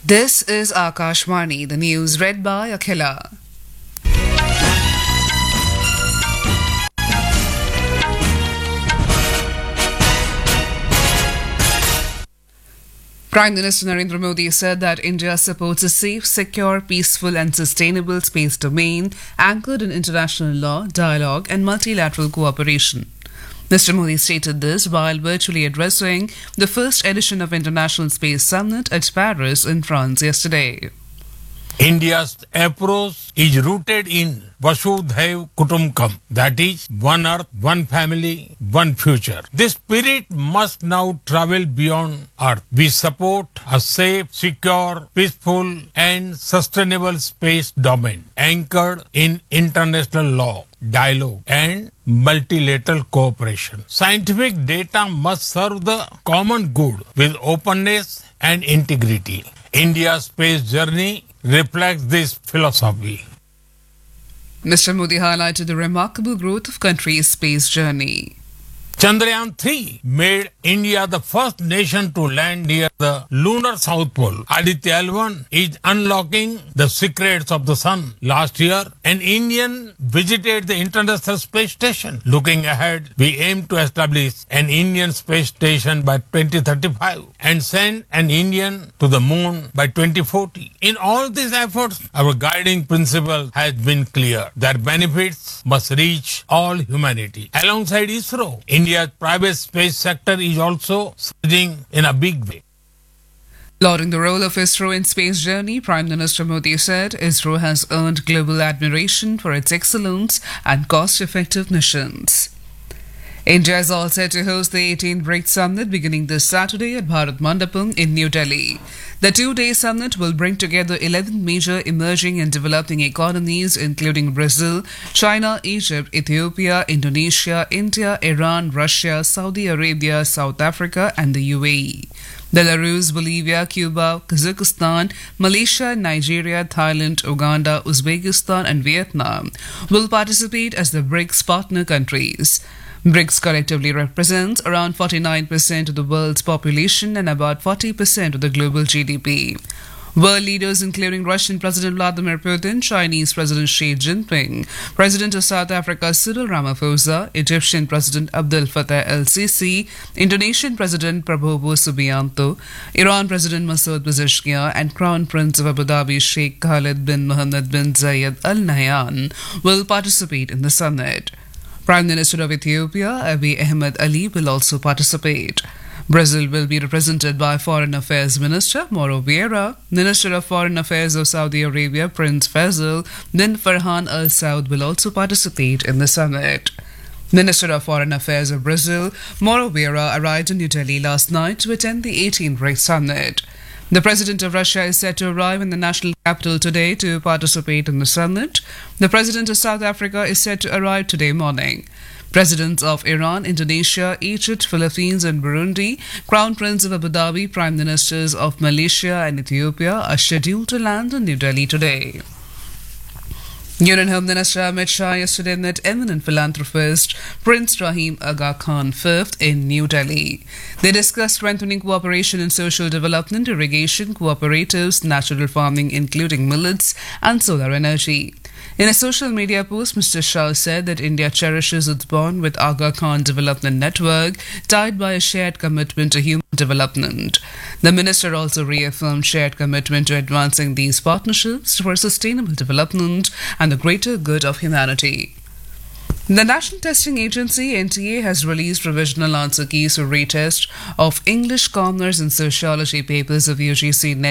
This is Akashvani, the news read by Akhila. Prime Minister Narendra Modi said that India supports a safe, secure, peaceful and sustainable space domain anchored in international law, dialogue and multilateral cooperation. Mr. Modi stated this while virtually addressing the first edition of International Space Summit at Paris in France yesterday. India's approach is rooted in Vasudhaiv Kutumbakam, that is, one earth, one family, one future. This spirit must now travel beyond earth. We support a safe, secure, peaceful and sustainable space domain anchored in international law, dialogue and multilateral cooperation. Scientific data must serve the common good with openness and integrity. India's space journey reflects this philosophy. Mr. Modi highlighted the remarkable growth of country's space journey. Chandrayaan-3 made India the first nation to land near the lunar South Pole. Aditya L1 is unlocking the secrets of the sun. Last year, an Indian visited the International Space Station. Looking ahead, we aim to establish an Indian space station by 2035 and send an Indian to the moon by 2040. In all these efforts, our guiding principle has been clear that benefits must reach all humanity. Alongside ISRO, India's private space sector is also surging in a big way. Lauding the role of ISRO in space journey, Prime Minister Modi said ISRO has earned global admiration for its excellence and cost-effective missions. India is all set to host the 18th BRICS Summit beginning this Saturday at Bharat Mandapam in New Delhi. The two-day summit will bring together 11 major emerging and developing economies including Brazil, China, Egypt, Ethiopia, Indonesia, India, Iran, Russia, Saudi Arabia, South Africa and the UAE. Belarus, Bolivia, Cuba, Kazakhstan, Malaysia, Nigeria, Thailand, Uganda, Uzbekistan and Vietnam will participate as the BRICS partner countries. BRICS collectively represents around 49% of the world's population and about 40% of the global GDP. World leaders including Russian President Vladimir Putin, Chinese President Xi Jinping, President of South Africa Cyril Ramaphosa, Egyptian President Abdel Fattah el-Sisi, Indonesian President Prabowo Subianto, Iran President Masoud Pezeshkian and Crown Prince of Abu Dhabi Sheikh Khalid bin Mohammed bin Zayed Al Nahyan will participate in the summit. Prime Minister of Ethiopia, Abiy Ahmed Ali, will also participate. Brazil will be represented by Foreign Affairs Minister Mauro Vieira. Minister of Foreign Affairs of Saudi Arabia, Prince Faisal bin Farhan Al Saud, will also participate in the summit. Minister of Foreign Affairs of Brazil, Mauro Vieira, arrived in New Delhi last night to attend the 18th BRICS Summit. The President of Russia is set to arrive in the national capital today to participate in the summit. The President of South Africa is set to arrive today morning. Presidents of Iran, Indonesia, Egypt, Philippines and Burundi, Crown Prince of Abu Dhabi, Prime Ministers of Malaysia and Ethiopia are scheduled to land in New Delhi today. Union Home Minister Amit Shah yesterday met eminent philanthropist Prince Rahim Aga Khan V in New Delhi. They discussed strengthening cooperation in social development, irrigation, cooperatives, natural farming including millets and solar energy. In a social media post, Mr. Shah said that India cherishes its bond with Aga Khan Development Network, tied by a shared commitment to human development. The minister also reaffirmed shared commitment to advancing these partnerships for sustainable development and the greater good of humanity. The National Testing Agency (NTA) has released provisional answer keys for retest of English, Commerce and Sociology papers of UGC NET